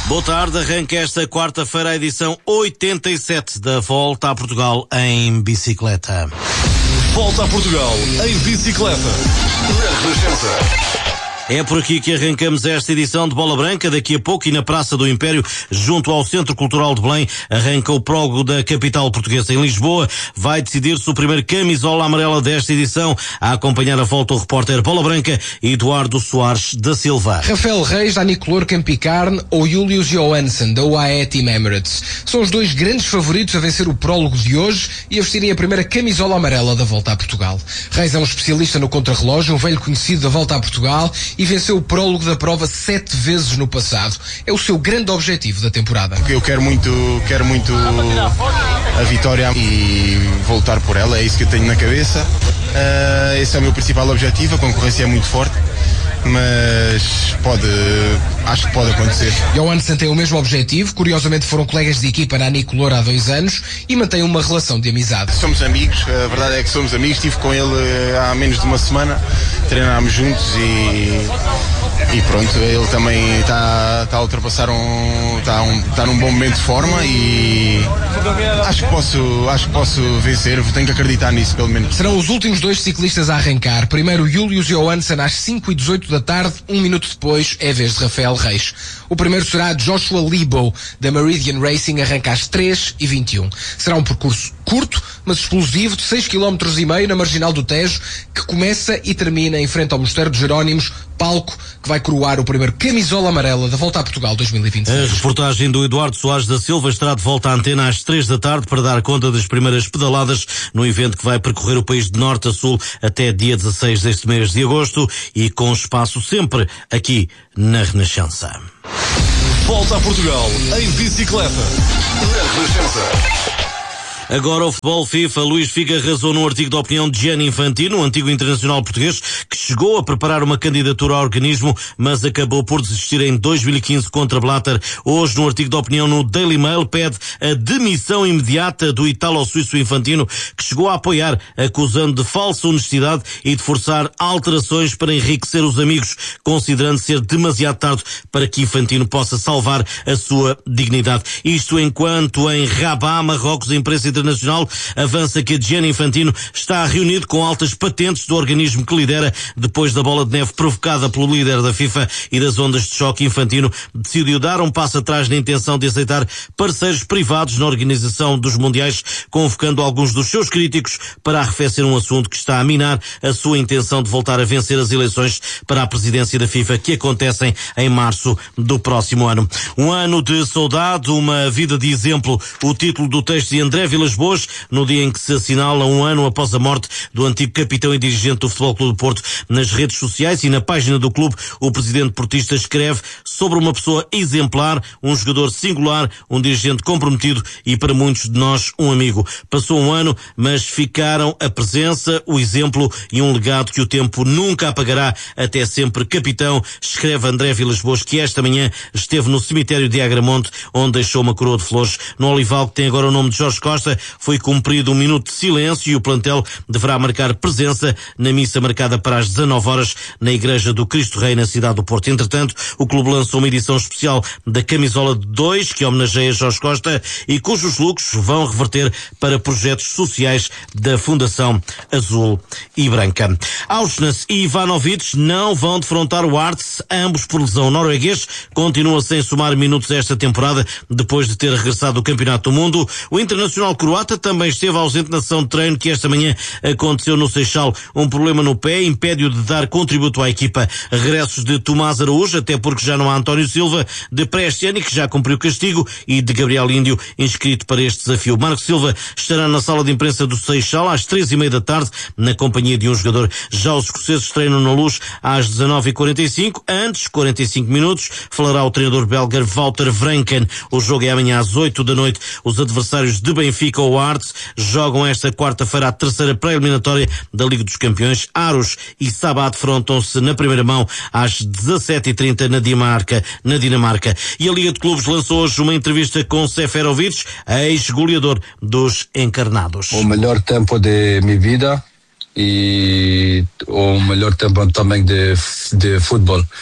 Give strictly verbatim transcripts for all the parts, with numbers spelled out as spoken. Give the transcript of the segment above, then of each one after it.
Boa tarde, arranca esta quarta-feira a edição oitenta e sete da Volta a Portugal em bicicleta. Volta a Portugal em bicicleta. Na Renascença. É por aqui que arrancamos esta edição de Bola Branca. Daqui a pouco, e na Praça do Império, junto ao Centro Cultural de Belém, arranca o prólogo da capital portuguesa. Em Lisboa, vai decidir-se o primeiro camisola amarela desta edição. A acompanhar a volta o repórter Bola Branca, Eduardo Soares da Silva. Rafael Reis, Dani Color, Campicarne ou Julius Johansson, da U A E Team Emirates. São os dois grandes favoritos a vencer o prólogo de hoje e a vestirem a primeira camisola amarela da Volta a Portugal. Reis é um especialista no contrarrelógio, um velho conhecido da Volta a Portugal, e venceu o prólogo da prova sete vezes no passado. É o seu grande objetivo da temporada. Eu quero muito, quero muito a vitória e voltar por ela, é isso que eu tenho na cabeça. Uh, esse é o meu principal objetivo, a concorrência é muito forte, mas pode, acho que pode acontecer. Johansson tem o mesmo objetivo, curiosamente foram colegas de equipa na Nicolor há dois anos e mantém uma relação de amizade. Somos amigos, a verdade é que somos amigos, estive com ele há menos de uma semana, treinámos juntos e, e pronto, ele também está, está a ultrapassar um, está, um, está num bom momento de forma e acho que posso, acho que posso vencer, tenho que acreditar nisso pelo menos. Serão os últimos dois ciclistas a arrancar, primeiro Julius Johansson às cinco e dezoito da tarde, um minuto depois é a vez de Rafael Reis. O primeiro será Joshua Lebo, da Meridian Racing, arranca às três e vinte e um. Será um percurso curto, mas explosivo, de seis vírgula cinco quilómetros na Marginal do Tejo, que começa e termina em frente ao Mosteiro de Jerónimos, palco que vai coroar o primeiro camisola amarela da Volta a Portugal dois mil e vinte e seis. A reportagem do Eduardo Soares da Silva estará de volta à antena às três da tarde para dar conta das primeiras pedaladas no evento que vai percorrer o país de norte a sul até dia dezasseis deste mês de agosto e com espaço sempre aqui na Renascença. Volta a Portugal em bicicleta. Na Renascença. Agora o futebol FIFA. Luís Figo arrasou num artigo de opinião de Gianni Infantino, um antigo internacional português, que chegou a preparar uma candidatura ao organismo, mas acabou por desistir em dois mil e quinze contra Blatter. Hoje, num artigo de opinião no Daily Mail, pede a demissão imediata do italo-suíço Infantino, que chegou a apoiar, acusando de falsa honestidade e de forçar alterações para enriquecer os amigos, considerando ser demasiado tarde para que Infantino possa salvar a sua dignidade. Isto enquanto em Rabat, Marrocos, a imprensa internacional avança que Gianni Infantino está reunido com altas patentes do organismo que lidera. Depois da bola de neve provocada pelo líder da FIFA e das ondas de choque, Infantino decidiu dar um passo atrás na intenção de aceitar parceiros privados na organização dos mundiais, convocando alguns dos seus críticos para arrefecer um assunto que está a minar a sua intenção de voltar a vencer as eleições para a presidência da FIFA, que acontecem em março do próximo ano. Um ano de saudade, uma vida de exemplo, o título do texto de André Vilas Boas, no dia em que se assinala um ano após a morte do antigo capitão e dirigente do Futebol Clube do Porto. Nas redes sociais e na página do clube, o presidente portista escreve sobre uma pessoa exemplar, um jogador singular, um dirigente comprometido e, para muitos de nós, um amigo. Passou um ano, mas ficaram a presença, o exemplo e um legado que o tempo nunca apagará. Até sempre capitão, escreve André Vilas Boas, que esta manhã esteve no cemitério de Agramonte, onde deixou uma coroa de flores. No Olival, que tem agora o nome de Jorge Costa, foi cumprido um minuto de silêncio e o plantel deverá marcar presença na missa marcada para as dezanove horas na Igreja do Cristo Rei, na cidade do Porto. Entretanto, o clube lançou uma edição especial da camisola de dois, que homenageia Jorge Costa e cujos lucros vão reverter para projetos sociais da Fundação Azul e Branca. Auschwitz e Ivanovic não vão defrontar o Arts, ambos por lesão. O norueguês continua sem somar minutos esta temporada, depois de ter regressado do Campeonato do Mundo. O internacional croata também esteve ausente na sessão de treino que esta manhã aconteceu no Seixal. Um problema no pé impede-o de dar contributo à equipa. Regressos de Tomás Araújo, até porque já não há António Silva, de Prestiani, que já cumpriu castigo, e de Gabriel Índio, inscrito para este desafio. Marco Silva estará na sala de imprensa do Seixal às três e meia da tarde, na companhia de um jogador. Já os escoceses treinam na Luz às dezanove e quarenta e cinco. Antes, quarenta e cinco minutos, falará o treinador belga Wouter Franken. O jogo é amanhã às oito da noite. Os adversários de Benfica ou Arts jogam esta quarta-feira a terceira pré-eliminatória da Liga dos Campeões. Aros e Sabah defrontam-se na primeira mão às dezassete e trinta na Dinamarca, na Dinamarca. E a Liga de Clubes lançou hoje uma entrevista com Seferovic, ex-goleador dos Encarnados. O melhor tempo de minha vida e o melhor tempo também de, de futebol.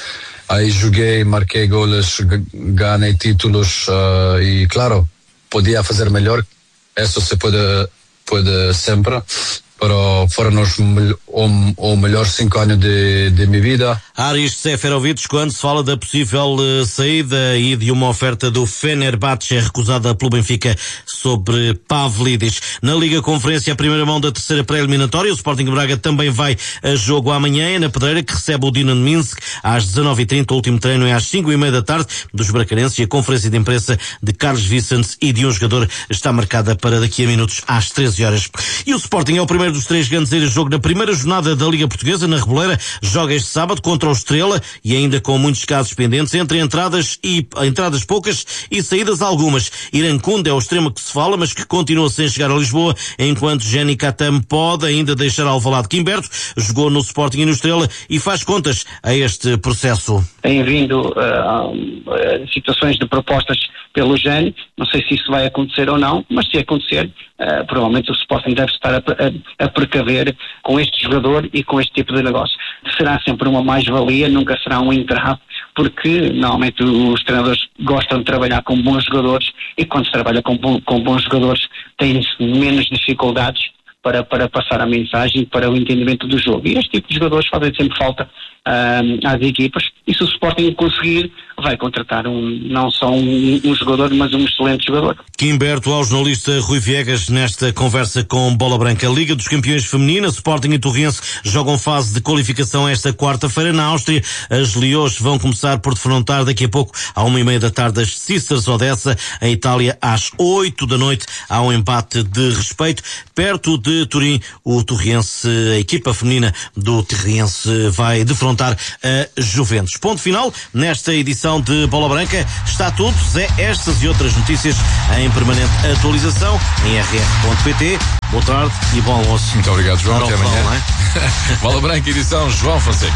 Aí joguei, marquei goles, ganhei títulos uh, e claro, podia fazer melhor, isso se pode, pode sempre. Pero foram os o, o melhor cinco anos de, de minha vida. Aris Seferovic, quando se fala da possível uh, saída e de uma oferta do Fenerbahçe recusada pelo Benfica sobre Pavlidis. Na Liga Conferência, a primeira mão da terceira pré-eliminatória, o Sporting Braga também vai a jogo amanhã, é na Pedreira, que recebe o Dinamo Minsk às dezanove e trinta, o último treino é às cinco e meia da tarde dos bracarenses, e a conferência de imprensa de Carlos Vicente e de um jogador está marcada para daqui a minutos às treze horas. E o Sporting é o primeiro dos três grandes a ir a jogo na primeira jornada da Liga Portuguesa, na Reboleira, joga este sábado contra o Estrela, e ainda com muitos casos pendentes, entre entradas e entradas poucas e saídas algumas. Irancunda é o extremo que se fala, mas que continua sem chegar a Lisboa, enquanto Jenny Katam pode ainda deixar Alvalade. Quimberto jogou no Sporting e no Estrela e faz contas a este processo. Tem vindo uh, uh, situações de propostas pelo Jenny, não sei se isso vai acontecer ou não, mas se acontecer, uh, provavelmente o Sporting deve estar a, a, a precaver com este jogador e com este tipo de negócio. Será sempre uma mais-valia, nunca será um entrave, porque normalmente os treinadores gostam de trabalhar com bons jogadores, e quando se trabalha com, com bons jogadores tem-se menos dificuldades para, para passar a mensagem, para o entendimento do jogo. E este tipo de jogadores fazem sempre falta uh, às equipas, e se o Sporting conseguir, vai contratar um, não só um, um jogador, mas um excelente jogador. Quimberto, ao jornalista Rui Viegas, nesta conversa com Bola Branca. Liga dos Campeões Feminina, Sporting e Torrense jogam fase de qualificação esta quarta-feira na Áustria. As Leões vão começar por defrontar daqui a pouco, à uma e meia da tarde, as Sisters Odessa. Em Itália, às oito da noite, há um empate de respeito. Perto de Turim, o Torrense, a equipa feminina do Torrense, vai defrontar a Juventus. Ponto final nesta edição de Bola Branca. Está tudo, Zé, estas e outras notícias em permanente atualização em r r ponto p t. Boa tarde e bom almoço. Muito obrigado, João. Até amanhã. Não é? Bola Branca, edição João Fonseca.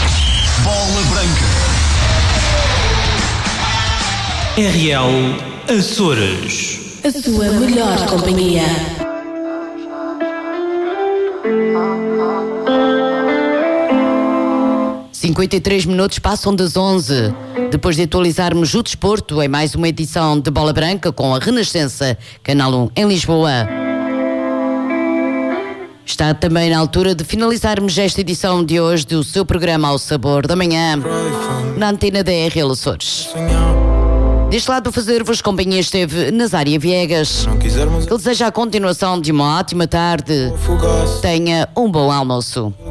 Bola Branca. R L Açores. A sua melhor companhia. cinquenta e três minutos passam das onze. Depois de atualizarmos o desporto em mais uma edição de Bola Branca com a Renascença, Canal um em Lisboa. Está também na altura de finalizarmos esta edição de hoje do seu programa Ao Sabor da Manhã, na antena da R L Açores. Deste lado, fazer-vos companhia esteve Nazária Viegas. Que deseja a continuação de uma ótima tarde. Tenha um bom almoço.